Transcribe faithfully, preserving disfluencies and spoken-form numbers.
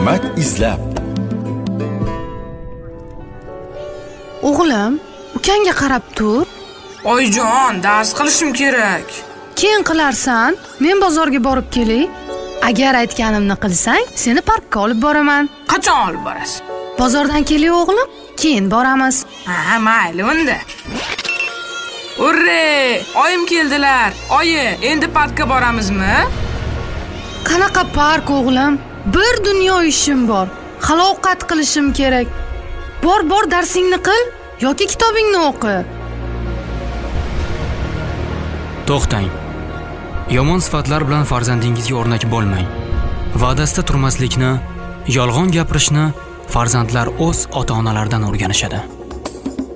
hikmat izlab. O'g'lim, ukangga qarab tur. Oyjon, dars qilishim kerak. Keyin qilarsan, men bozorga borib kelay. Agar aytganimni qilsang, seni parkka olib boraman. Qachon olib borasiz? Bozordan kelay o'g'lim, keyin boramiz. Ha, mayli unda. Urre! Oyim keldilar. Oyi, endi parkka boramizmi? Qanaqa park o'g'lim? Bir dunyo ishim bor. Hali ovqat qilishim kerak. Bor, bor darsingni qil yoki kitobingni o'qi. To'xtang. Yomon sifatlar bilan farzandingizga o'rnak bo'lmang. Va'dasida turmaslikni, yolg'on gapirishni farzandlar o'z ota-onalaridan o'rganishadi.